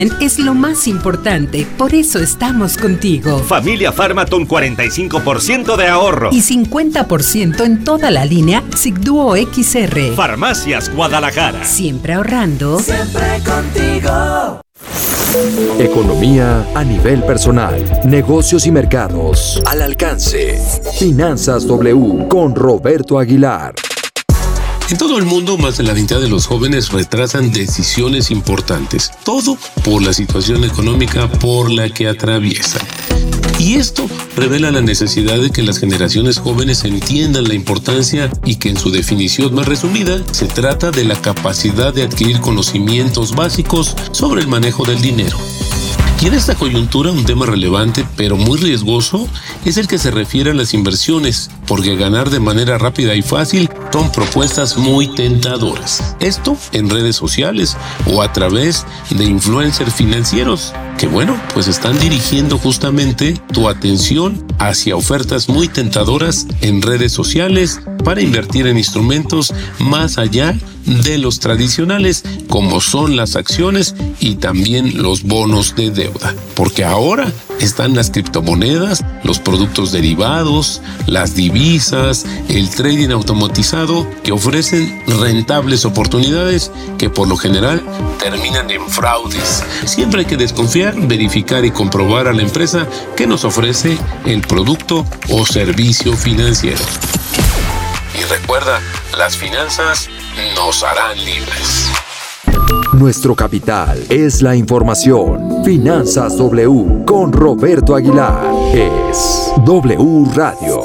Es lo más importante, por eso estamos contigo. Familia Pharmaton 45% de ahorro. Y 50% en toda la línea Sigduo XR. Farmacias Guadalajara. Siempre ahorrando. Siempre contigo. Economía a nivel personal, negocios y mercados al alcance. Finanzas W con Roberto Aguilar. En todo el mundo, más de la mitad de los jóvenes retrasan decisiones importantes. Todo por la situación económica por la que atraviesan. Y esto revela la necesidad de que las generaciones jóvenes entiendan la importancia y que en su definición más resumida se trata de la capacidad de adquirir conocimientos básicos sobre el manejo del dinero. Y en esta coyuntura un tema relevante pero muy riesgoso es el que se refiere a las inversiones, porque ganar de manera rápida y fácil son propuestas muy tentadoras. Esto en redes sociales o a través de influencers financieros que pues están dirigiendo justamente tu atención hacia ofertas muy tentadoras en redes sociales para invertir en instrumentos más allá de los tradicionales, como son las acciones y también los bonos de deuda. Porque ahora están las criptomonedas, los productos derivados, las divisas, el trading automatizado, que ofrecen rentables oportunidades que por lo general terminan en fraudes. Siempre hay que desconfiar, verificar y comprobar a la empresa que nos ofrece el producto o servicio financiero. Y recuerda, las finanzas nos harán libres. Nuestro capital es la información. Finanzas W con Roberto Aguilar. Es W Radio.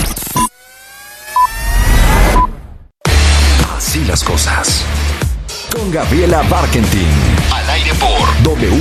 Así las cosas. Con Gabriela Barkentin. Al aire por W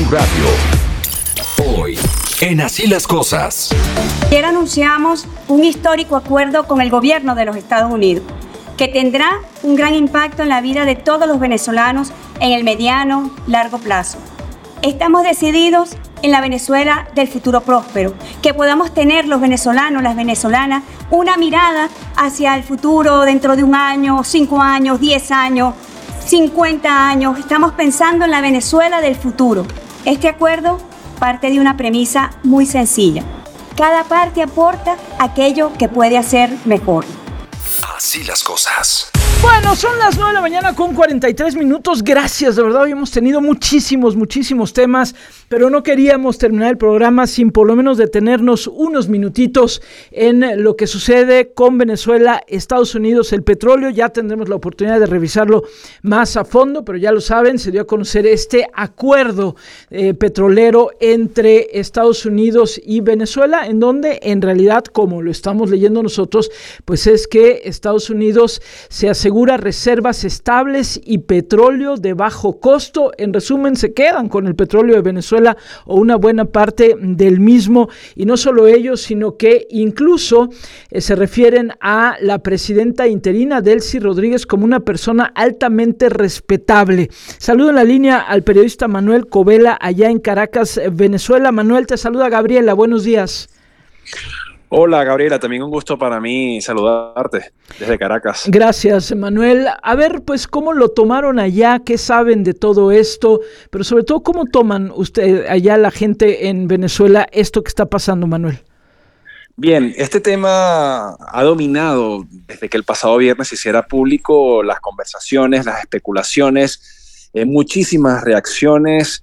Radio. Hoy, en Así las cosas. Ayer anunciamos un histórico acuerdo con el gobierno de los Estados Unidos, que tendrá un gran impacto en la vida de todos los venezolanos en el mediano, largo plazo. Estamos decididos en la Venezuela del futuro próspero, que podamos tener los venezolanos, las venezolanas, una mirada hacia el futuro dentro de un año, 5 años, 10 años, 50 años. Estamos pensando en la Venezuela del futuro. Este acuerdo parte de una premisa muy sencilla. Cada parte aporta aquello que puede hacer mejor. Así las cosas. Bueno, son las 9 de la mañana con 43 minutos. Gracias, de verdad, hoy hemos tenido muchísimos temas, pero no queríamos terminar el programa sin por lo menos detenernos unos minutitos en lo que sucede con Venezuela, Estados Unidos, el petróleo. Ya tendremos la oportunidad de revisarlo más a fondo, pero ya lo saben, se dio a conocer este acuerdo petrolero entre Estados Unidos y Venezuela, en donde en realidad, como lo estamos leyendo nosotros, pues es que Estados Unidos se asegura reservas estables y petróleo de bajo costo. En resumen, se quedan con el petróleo de Venezuela o una buena parte del mismo, y no solo ellos, sino que incluso se refieren a la presidenta interina Delcy Rodríguez como una persona altamente respetable. Saludo en la línea al periodista Manuel Covela allá en Caracas, Venezuela. Manuel, te saluda Gabriela, buenos días. Hola Gabriela, también un gusto para mí saludarte desde Caracas. Gracias, Manuel. A ver, pues, ¿cómo lo tomaron allá? ¿Qué saben de todo esto? Pero sobre todo, ¿cómo toman allá la gente en Venezuela esto que está pasando, Manuel? Bien, este tema ha dominado desde que el pasado viernes se hiciera público las conversaciones, las especulaciones, muchísimas reacciones.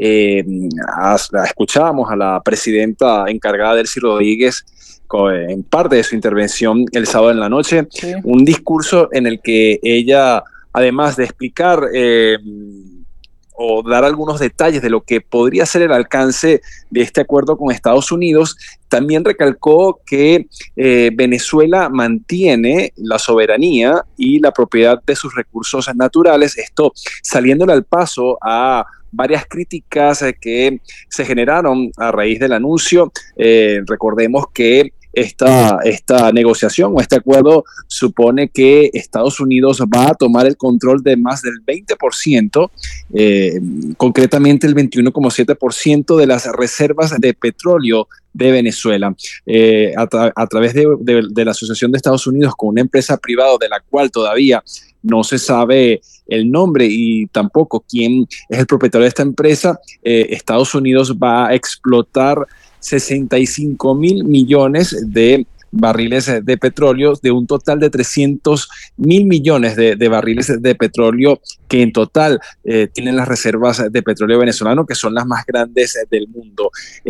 Escuchábamos a la presidenta encargada, Delcy Rodríguez, en parte de su intervención el sábado en la noche, sí. Un discurso en el que ella, además de explicar o dar algunos detalles de lo que podría ser el alcance de este acuerdo con Estados Unidos, también recalcó que Venezuela mantiene la soberanía y la propiedad de sus recursos naturales, esto saliéndole al paso a varias críticas que se generaron a raíz del anuncio. Recordemos que esta negociación o este acuerdo supone que Estados Unidos va a tomar el control de más del 20%, concretamente el 21,7% de las reservas de petróleo de Venezuela, a través de la Asociación de Estados Unidos con una empresa privada de la cual todavía no se sabe el nombre y tampoco quién es el propietario de esta empresa, Estados Unidos va a explotar 65.000 millones de barriles de petróleo, de un total de 300.000 millones de barriles de petróleo que en total tienen las reservas de petróleo venezolano, que son las más grandes del mundo.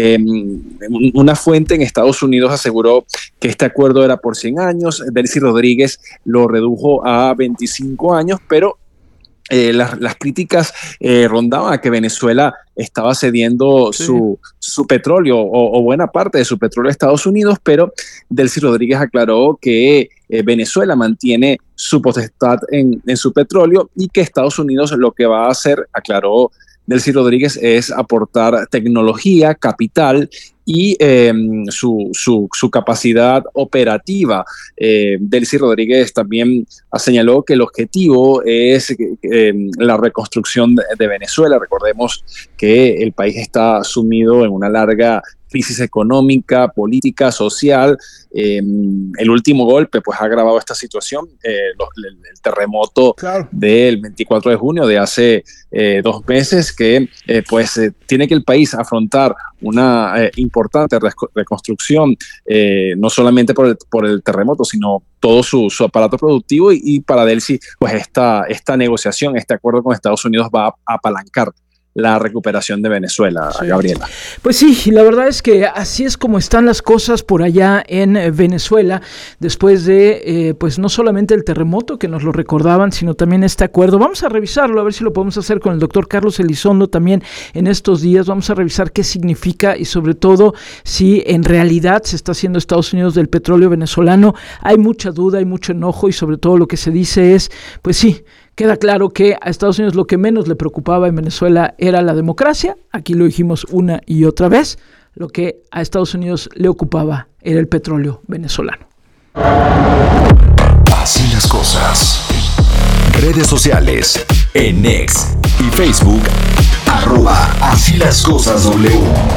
Una fuente en Estados Unidos aseguró que este acuerdo era por 100 años, Delcy Rodríguez lo redujo a 25 años, pero las críticas rondaban a que Venezuela estaba cediendo su petróleo o buena parte de su petróleo a Estados Unidos, pero Delcy Rodríguez aclaró que Venezuela mantiene su potestad en su petróleo y que Estados Unidos lo que va a hacer, aclaró Delcy Rodríguez, es aportar tecnología, capital y su capacidad operativa. Delcy Rodríguez también señaló que el objetivo es la reconstrucción de Venezuela. Recordemos que el país está sumido en una larga crisis económica, política, social. El último golpe pues ha agravado esta situación, el terremoto del 24 de junio de hace 2 meses, que tiene que el país afrontar una importante reconstrucción, no solamente por el terremoto, sino todo su aparato productivo, y para Delcy pues esta negociación, este acuerdo con Estados Unidos va a apalancar la recuperación de Venezuela, Gabriela. Pues sí, la verdad es que así es como están las cosas por allá en Venezuela, después de, pues no solamente el terremoto que nos lo recordaban, sino también este acuerdo. Vamos a revisarlo, a ver si lo podemos hacer con el doctor Carlos Elizondo también en estos días. Vamos a revisar qué significa y sobre todo si en realidad se está haciendo Estados Unidos del petróleo venezolano. Hay mucha duda, hay mucho enojo y sobre todo lo que se dice es, pues sí, queda claro que a Estados Unidos lo que menos le preocupaba en Venezuela era la democracia. Aquí lo dijimos una y otra vez. Lo que a Estados Unidos le ocupaba era el petróleo venezolano. Así las cosas. Redes sociales. En X y Facebook. @Así las cosas W.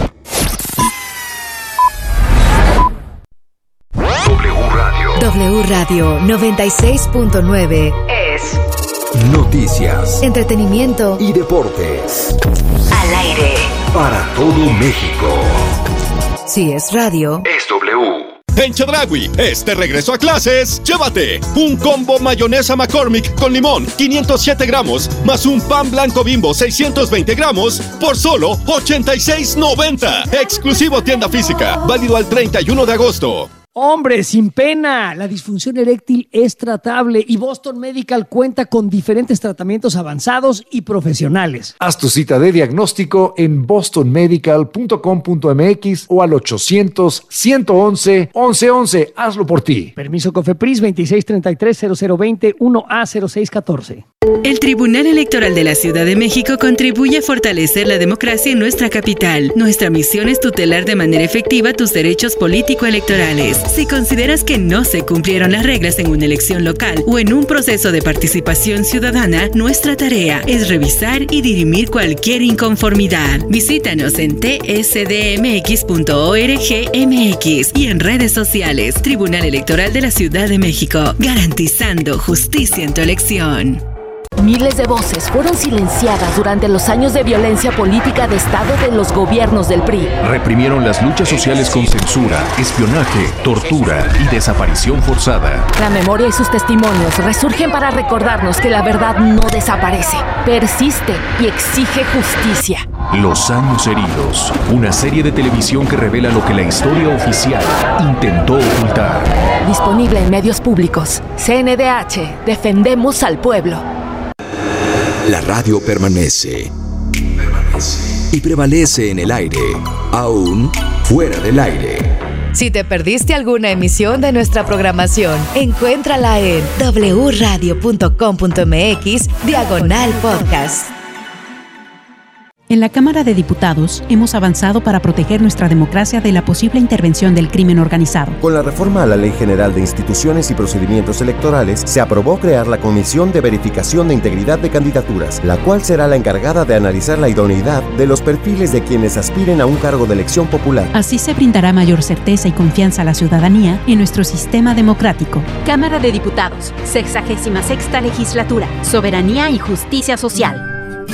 W Radio 96.9 es noticias, entretenimiento y deportes. Al aire para todo México. Si es radio, es W. En Chedraui, este regreso a clases, llévate un combo mayonesa McCormick con limón, 507 gramos, más un pan blanco Bimbo, 620 gramos, por solo $86.90. Exclusivo tienda física, válido al 31 de agosto. Hombre, sin pena, la disfunción eréctil es tratable y Boston Medical cuenta con diferentes tratamientos avanzados y profesionales. Haz tu cita de diagnóstico en bostonmedical.com.mx o al 800-111-1111. Hazlo por ti. Permiso COFEPRIS 2633-0020 1A0614. El Tribunal Electoral de la Ciudad de México contribuye a fortalecer la democracia en nuestra capital. Nuestra misión es tutelar de manera efectiva tus derechos político-electorales. Si consideras que no se cumplieron las reglas en una elección local o en un proceso de participación ciudadana, nuestra tarea es revisar y dirimir cualquier inconformidad. Visítanos en tsdmx.org.mx y en redes sociales. Tribunal Electoral de la Ciudad de México, garantizando justicia en tu elección. Miles de voces fueron silenciadas durante los años de violencia política de Estado de los gobiernos del PRI. Reprimieron las luchas sociales con censura, espionaje, tortura y desaparición forzada. La memoria y sus testimonios resurgen para recordarnos que la verdad no desaparece, persiste y exige justicia. Los años heridos, una serie de televisión que revela lo que la historia oficial intentó ocultar. Disponible en medios públicos. CNDH, defendemos al pueblo. La radio permanece. Y prevalece en el aire, aún fuera del aire. Si te perdiste alguna emisión de nuestra programación, encuéntrala en wradio.com.mx/podcast. En la Cámara de Diputados hemos avanzado para proteger nuestra democracia de la posible intervención del crimen organizado. Con la reforma a la Ley General de Instituciones y Procedimientos Electorales, se aprobó crear la Comisión de Verificación de Integridad de Candidaturas, la cual será la encargada de analizar la idoneidad de los perfiles de quienes aspiren a un cargo de elección popular. Así se brindará mayor certeza y confianza a la ciudadanía en nuestro sistema democrático. Cámara de Diputados, 66ª Legislatura, Soberanía y Justicia Social.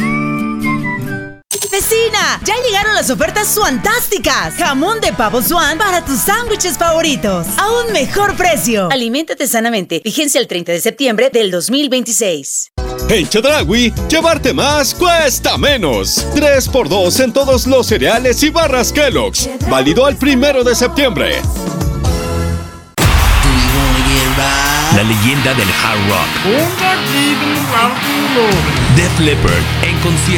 ¡Vecina! ¡Ya llegaron las ofertas fantásticas! Jamón de pavo Swan para tus sándwiches favoritos. A un mejor precio. Aliméntate sanamente. Vigencia el 30 de septiembre del 2026. En Chedraui, llevarte más cuesta menos. 3x2 en todos los cereales y barras Kellogg's. Válido al 1 de septiembre. La leyenda del hard rock. Def Leppard en concierto